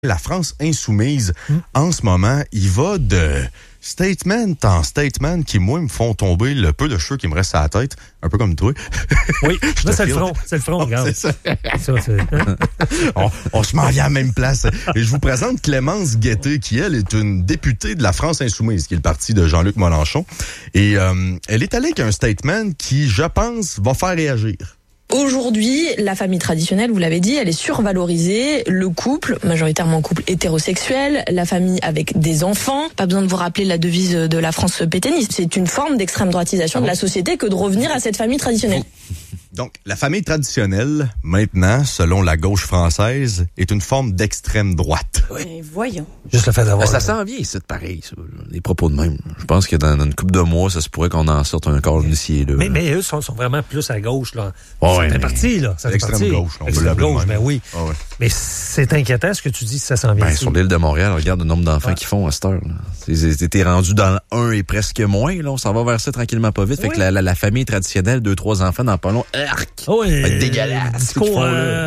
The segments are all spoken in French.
La France insoumise, en ce moment, il va de statement en statement qui, moi, me font tomber le peu de cheveux qui me restent à la tête, un peu comme toi. Oui, là, c'est le front. C'est le front, regarde. C'est ça. on se m'en vient à la même place. Et je vous présente Clémence Guettet, qui, elle, est une députée de la France insoumise, qui est le parti de Jean-Luc Mélenchon. Et elle est allée avec un statement qui, je pense, va faire réagir. Aujourd'hui, la famille traditionnelle, vous l'avez dit, elle est survalorisée. Le couple, majoritairement couple hétérosexuel, la famille avec des enfants. Pas besoin de vous rappeler la devise de la France pétainiste. C'est une forme d'extrême droitisation de la société que de revenir à cette famille traditionnelle. Donc, la famille traditionnelle, maintenant, selon la gauche française, est une forme d'extrême droite. Oui. Mais voyons. Juste le fait d'avoir... Ça s'en vient, c'est pareil, ça, les propos de même. Je pense que dans une couple de mois, ça se pourrait qu'on en sorte un corps initié. Là. Mais eux sont vraiment plus à gauche, là. Ouais, c'est parti, là. C'est l'extrême gauche, on peut l'extrême l'appeler gauche, même. ben oui. Ah ouais. Mais c'est inquiétant ce que tu dis, si ça s'en vient. Sur l'île de Montréal, regarde le nombre d'enfants qu'ils font à cette heure. T'es rendu dans le 1 et presque moins, là. On s'en va vers ça tranquillement pas vite. Fait que la famille traditionnelle, 2-3 enfants dans pas long, Oui. va être dégueulasse. Discours,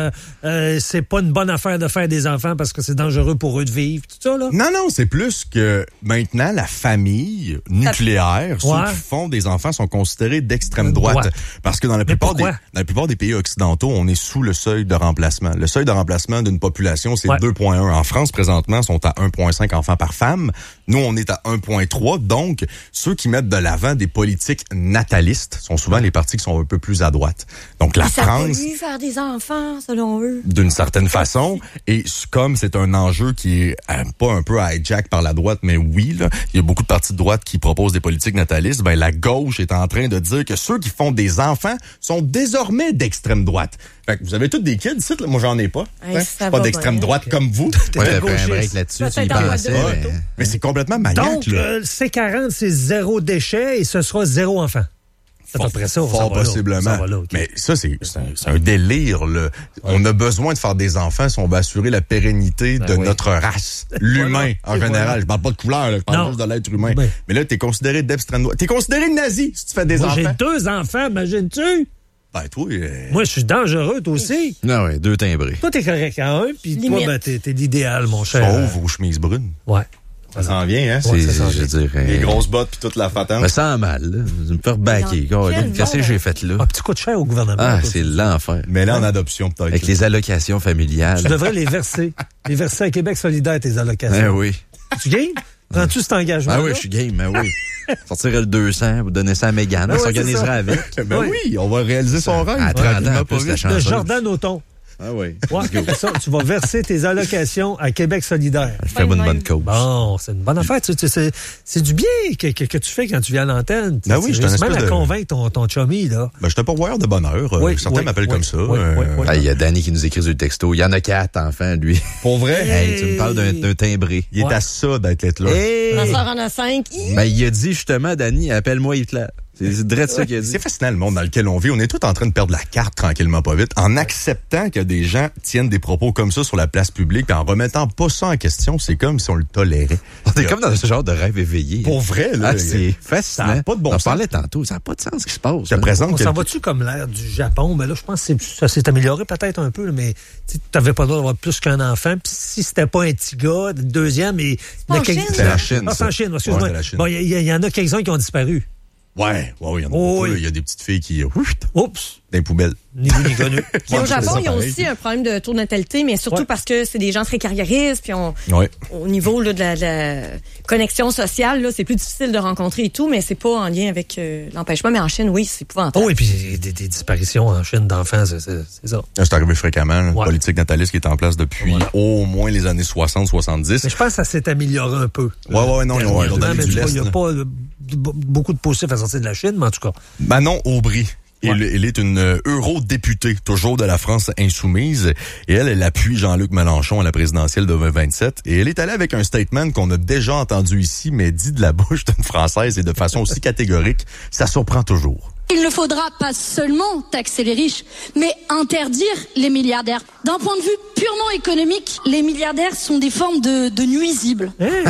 c'est pas une bonne affaire de faire des enfants parce que c'est dangereux pour eux de vivre, tout ça, là. Non, c'est plus que maintenant, la famille nucléaire, ceux qui font des enfants sont considérés d'extrême droite. Parce que dans la plupart des pays occidentaux, on est sous le seuil de remplacement. Le seuil de remplacement d'une population, c'est 2,1. En France, présentement, sont à 1,5 enfants par femme. Nous, on est à 1,3. Donc, ceux qui mettent de l'avant des politiques natalistes sont souvent les partis qui sont un peu plus à droite. Donc, la France... Ça faire des enfants, selon eux. D'une certaine façon. Et comme c'est un enjeu qui est pas un peu hijack par la droite, mais oui, là, il y a beaucoup de partis de droite qui proposent des politiques natalistes. Ben, la gauche est en train de dire que ceux qui font des enfants sont désormais d'extrême droite. Fait que vous avez tous des kids ici, là. Moi, j'en ai pas. Hey, C'est pas d'extrême droite comme vous. Ouais, t'as pris un break là-dessus, tu y pensais. Mais c'est complètement maniaque, Donc, là. C40, c'est 0 déchet et ce sera 0 enfant. C'est à peu près ça. Fort possiblement. Mais ça, c'est un délire, là. On a besoin de faire des enfants si on veut assurer la pérennité de notre race. L'humain, en général. Je parle pas de couleur, là. Je parle juste de l'être humain. Mais là, t'es considéré d'extrême droite. T'es considéré nazi si tu fais des enfants. J'ai 2 enfants, imagines-tu? Ben, toi... Moi, je suis dangereux, toi aussi. Non, 2 timbrés. Toi, t'es correct à 1, puis toi, ben, t'es l'idéal, mon cher. Sauf aux chemises brunes. Ouais. Ça s'en vient, hein? Je dirais. Les grosses bottes puis toute la fatante. Me sens mal, là. Je me faire baquer. Qu'est-ce que j'ai fait là? Un petit coup de cher au gouvernement. Ah, c'est l'enfer. Mais là, en adoption, peut-être. Avec les allocations familiales. Tu devrais les verser. Les verser à Québec solidaire, tes allocations. Ah oui. Tu gagnes? Prends-tu cet engagement? Ah oui, je suis game, oui. Sortirait le 200, vous donnez ça à Mégane, elle s'organisera avec. Ben oui, on va réaliser son rêve. À 30 ans, en plus, la chanceuse. Le Jordan Auton. Ah oui. Ouais, c'est ça, tu vas verser tes allocations à Québec solidaire. Je fais une bonne cause. Bon, c'est une bonne affaire. C'est du bien que tu fais quand tu viens à l'antenne. Ben oui, je t'en même à convaincre ton chummy, là. Ben, je t'ai pas voir de bonheur. Certains m'appellent comme ça. Il y a Danny qui nous écrit sur le texto. Il y en a 4 enfants, lui. Pour vrai? Hey, tu me parles d'un timbré. Il est à ça d'être là. Ma soeur en a 5. Ben, il a dit justement, Danny, appelle-moi Hitler. C'est direct ça qu'il a dit. C'est fascinant le monde dans lequel on vit. On est tous en train de perdre la carte tranquillement pas vite en acceptant que des gens tiennent des propos comme ça sur la place publique puis en remettant pas ça en question. C'est comme si on le tolérait. On est comme dans ce genre de rêve éveillé. Pour vrai, là. C'est fascinant. Ça n'a pas de bon sens. On parlait tantôt. Ça n'a pas de sens ce qui se passe. Je te présente on s'en va-tu comme l'air du Japon? Ben là, je pense que ça s'est amélioré peut-être un peu, mais tu n'avais pas le droit d'avoir plus qu'un enfant. Puis si c'était pas un petit gars, le deuxième... C'est la Chine. Ah, c'est en Chine, excuse-moi. Bon, il y en a quelques-uns qui ont disparu. Ouais, il y en a beaucoup. Il y a des petites filles qui... Oups! Dans les poubelles. Ni vu ni connu. Puis au Japon, il y a aussi un problème de taux de natalité, mais surtout parce que c'est des gens très carriéristes, puis au niveau là, de la connexion sociale, là, c'est plus difficile de rencontrer et tout, mais c'est pas en lien avec l'empêchement. Mais en Chine, oui, c'est épouvantable. Oh, et puis des disparitions en Chine d'enfants, c'est ça. C'est arrivé fréquemment, une politique nataliste qui est en place depuis au moins les années 60-70. Mais je pense que ça s'est amélioré un peu. Ouais, non, ils ont donné du lest. Il n'y a pas beaucoup de positifs à sortir de la Chine, mais en tout cas. Manon Aubry. Elle est une eurodéputée, toujours de la France insoumise. Et elle appuie Jean-Luc Mélenchon à la présidentielle de 2027. Et elle est allée avec un statement qu'on a déjà entendu ici, mais dit de la bouche d'une Française et de façon aussi catégorique. Ça surprend toujours. Il ne faudra pas seulement taxer les riches, mais interdire les milliardaires. D'un point de vue purement économique, les milliardaires sont des formes de nuisibles.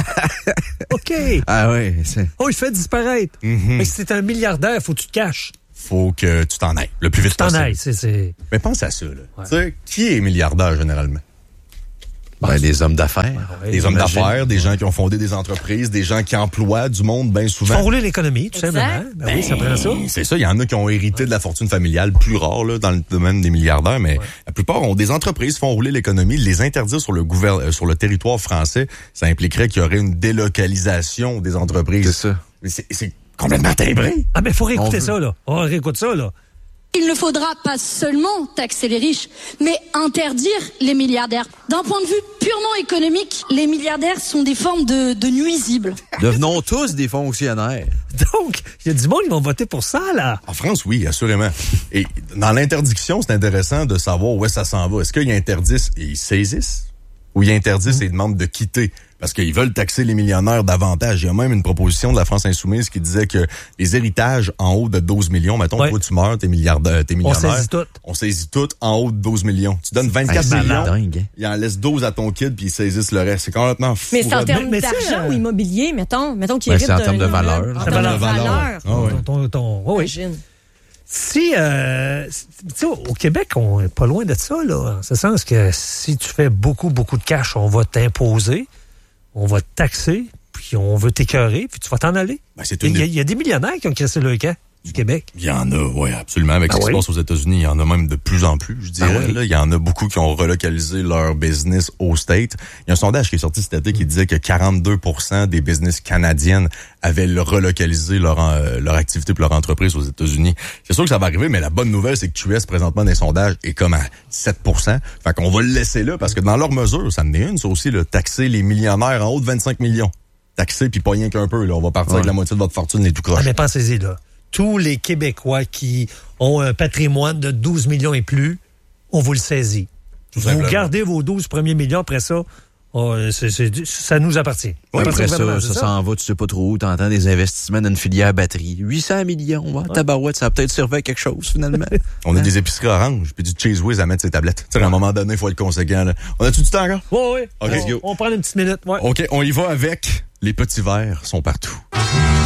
OK. Ah oui. Oh, il fait disparaître. Mais si t'es un milliardaire, faut que tu te caches. Faut que tu t'en ailles le plus vite possible. Tu t'en ailles, c'est... Mais pense à ça, là. Tu sais, qui est milliardaire généralement? Des hommes d'affaires. Des hommes d'affaires, des gens qui ont fondé des entreprises, des gens qui emploient du monde bien souvent. Ils font rouler l'économie, tout simplement. Oui, ça prend ça. C'est ça, il y en a qui ont hérité de la fortune familiale, plus rare là, dans le domaine des milliardaires, mais la plupart ont des entreprises, font rouler l'économie. Les interdire sur le territoire français, ça impliquerait qu'il y aurait une délocalisation des entreprises. C'est ça. Mais c'est complètement timbré. Ah, mais faut réécouter ça, là. On réécoute ça, là. Il ne faudra pas seulement taxer les riches, mais interdire les milliardaires. D'un point de vue purement économique, les milliardaires sont des formes de nuisibles. Devenons tous des fonctionnaires. Donc, il y a du monde qui vont voter pour ça, là. En France, oui, assurément. Et dans l'interdiction, c'est intéressant de savoir où ça s'en va. Est-ce qu'ils interdisent et ils saisissent? Ou ils interdisent et ils demandent de quitter? Parce qu'ils veulent taxer les millionnaires davantage. Il y a même une proposition de la France insoumise qui disait que les héritages en haut de 12 millions, mettons, toi tu meurs, t'es millionnaire. On saisit tout en haut de 12 millions. Tu donnes 24 millions, il en laisse 12 à ton kid puis ils saisissent le reste. C'est complètement fou. Mais c'est en termes d'argent ou immobilier, mettons qu'il hérite c'est en termes de valeur. En termes de valeur. Imagine. Si, au Québec, on est pas loin de ça, là. En ce sens que si tu fais beaucoup de cash, on va t'imposer, on va te taxer, puis on veut t'écœurer, puis tu vas t'en aller. Il y a des millionnaires qui ont crissé le camp du Québec. Il y en a, oui, absolument. Avec ce qui se passe aux États-Unis, il y en a même de plus en plus, je dirais. Là, il y en a beaucoup qui ont relocalisé leur business au States. Il y a un sondage qui est sorti cet été qui disait que 42% des business canadiennes avaient relocalisé leur activité pour leur entreprise aux États-Unis. C'est sûr que ça va arriver, mais la bonne nouvelle, c'est que QS, présentement, dans les sondages, est comme à 7%. Fait qu'on va le laisser là, parce que dans leur mesure, ça en est une, ça aussi, là, taxer les millionnaires en haut de 25 millions. Taxer, puis pas rien qu'un peu, là. On va partir avec la moitié de votre fortune, les tout croches. Mais pensez-y, là. Tous les Québécois qui ont un patrimoine de 12 millions et plus, on vous le saisit. Vous gardez vos 12 premiers millions, après ça, ça nous appartient. Oui, après ça s'en va, tu sais pas trop où, t'entends des investissements dans une filière batterie. 800 millions, tabarouette, ça a peut-être servi à quelque chose, finalement. On a des épiceries oranges, puis du Cheese Whiz à mettre ses tablettes. À un moment donné, il faut être conséquent. Là. On a-tu du temps encore? Oui. Okay. On prend une petite minute. Ouais. OK, on y va avec les petits verres sont partout.